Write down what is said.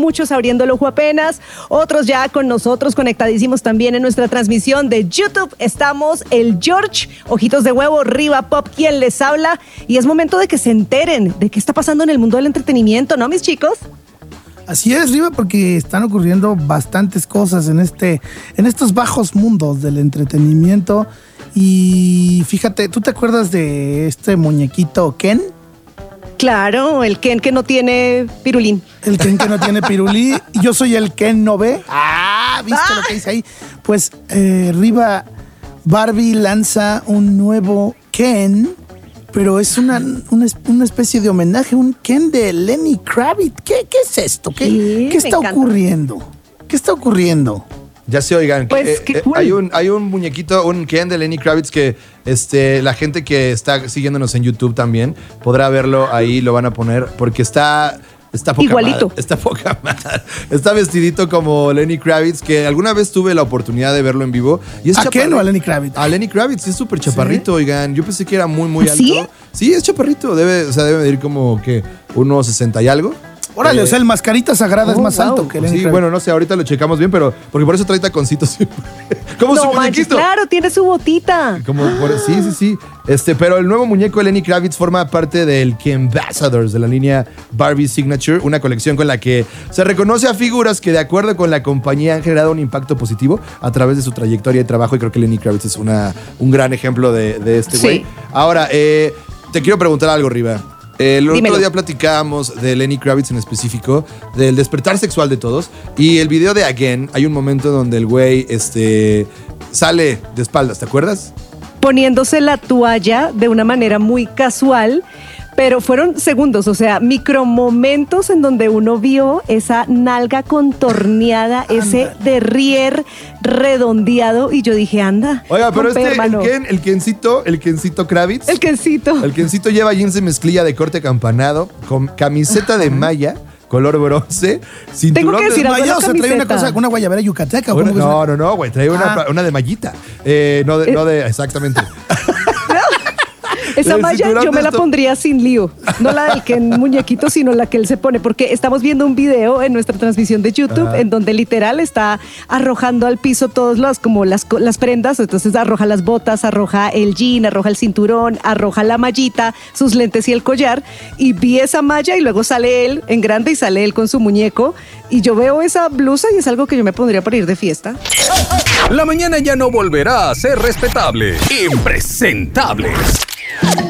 muchos abriendo el ojo apenas, otros ya con nosotros conectadísimos también en nuestra transmisión de YouTube. Estamos el George, Ojitos de Huevo, Riva Pop, quien les habla, y es momento de que se enteren de qué está pasando en el mundo del entretenimiento, ¿no, mis chicos? Así es, Riva, porque están ocurriendo bastantes cosas en estos bajos mundos del entretenimiento. Y fíjate, ¿tú te acuerdas de este muñequito Ken? Claro, el Ken que no tiene pirulín. El Ken que no tiene pirulí. Y yo soy el Ken no ve. ¿Viste lo que dice ahí? Pues Riva, Barbie lanza un nuevo Ken, pero es una especie de homenaje, un Ken de Lenny Kravitz. ¿Qué es esto? ¿Qué está ocurriendo? ¿Qué está ocurriendo? Ya se oigan, pues, cool. hay un muñequito, un Ken de Lenny Kravitz que la gente que está siguiéndonos en YouTube también podrá verlo ahí, lo van a poner, porque está poca igualito. Madre, está poca madre. Está vestidito como Lenny Kravitz, que alguna vez tuve la oportunidad de verlo en vivo. Y es ¿A Ken o a Lenny Kravitz? A Lenny Kravitz, es súper chaparrito, ¿Sí? Oigan. Yo pensé que era muy, muy alto. ¿Sí? Sí, es chaparrito. Debe medir como que unos 60 y algo. Órale, o sea, el mascarita sagrada es más alto que Lenny Sí, Kravitz. bueno, no sé, ahorita lo checamos bien, pero porque por eso trae taconcitos siempre. Como no su manches, muñequito. claro, tiene su botita. Sí. Pero el nuevo muñeco de Lenny Kravitz forma parte del Kenbassadors, de la línea Barbie Signature, una colección con la que se reconoce a figuras que, de acuerdo con la compañía, han generado un impacto positivo a través de su trayectoria y trabajo, y creo que Lenny Kravitz es un gran ejemplo de este güey. Sí. Ahora, te quiero preguntar algo, Riva. El Dímelo. otro día platicábamos de Lenny Kravitz en específico, del despertar sexual de todos, y el video de Again, hay un momento donde el güey sale de espaldas, ¿te acuerdas? Poniéndose la toalla de una manera muy casual, pero fueron segundos, o sea, micromomentos en donde uno vio esa nalga contorneada, ese derrier redondeado, y yo dije, anda. Oiga, pero rompe, hermano. el Kencito Kravitz. El Kencito. El Kencito lleva jeans de mezclilla de corte campanado, con camiseta de malla, color bronce, cinturón Tengo que decir de algo de la Maya, o sea, trae una camiseta. cosa, una guayabera yucateca. ¿o Una- cómo que no, güey, trae una de mallita. No de exactamente. Esa El malla cinturón yo de me la esto. pondría sin lío, no la del Ken muñequito, sino la que él se pone, porque estamos viendo un video en nuestra transmisión de YouTube en donde literal está arrojando al piso todas las prendas, entonces arroja las botas, arroja el jean, arroja el cinturón, arroja la mallita, sus lentes y el collar, y vi esa malla y luego sale él en grande y sale él con su muñeco, y yo veo esa blusa y es algo que yo me pondría para ir de fiesta. La mañana ya no volverá a ser respetable. Impresentables.